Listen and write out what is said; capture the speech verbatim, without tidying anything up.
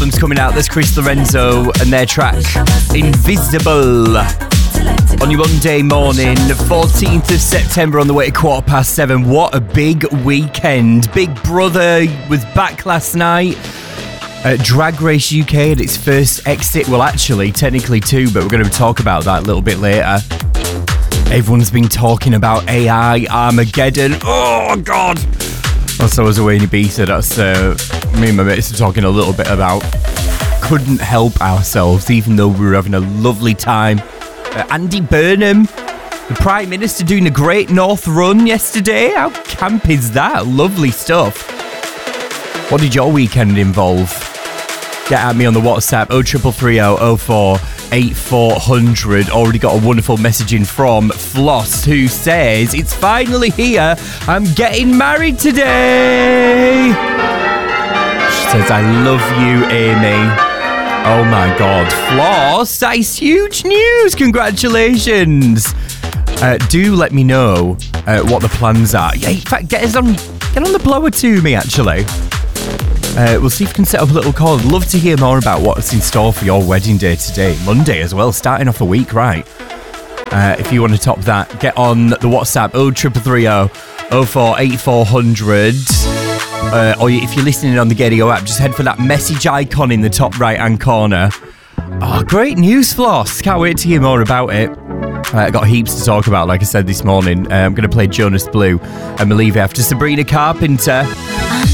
one's coming out. There's Chris Lorenzo and their track Invisible. On your Monday morning, fourteenth of September, on the way to quarter past seven. What a big weekend. Big Brother was back last night. Uh, Drag Race U K had its first exit. Well, actually, technically two, but we're going to talk about that a little bit later. Everyone's been talking about A I, Armageddon. Oh, God. Also, I was away in Ibiza. That's uh, me and my mates are talking a little bit about. Couldn't help ourselves, even though we were having a lovely time. Uh, Andy Burnham, the Prime Minister, doing a Great North Run yesterday. How camp is that? Lovely stuff. What did your weekend involve? Get at me on the WhatsApp oh three three three oh oh four eight four hundred. Already got a wonderful message in from Floss, who says, it's finally here. I'm getting married today. She says, I love you, Amy. Oh my God, Floss, that is huge news. Congratulations. Uh, do let me know uh, what the plans are. Yeah, in fact, get us on, get on the blower to me, actually. Uh, we'll see if we can set up a little call. I'd love to hear more about what's in store for your wedding day today. Monday as well, starting off the week, right? Uh, if you want to top that, get on the WhatsApp oh three three three oh oh four eight four hundred. Uh, or if you're listening on the Gadio app, just head for that message icon in the top right-hand corner. Oh, great news, Floss. Can't wait to hear more about it. I uh, got heaps to talk about, like I said this morning. Uh, I'm going to play Jonas Blue and Believe after Sabrina Carpenter.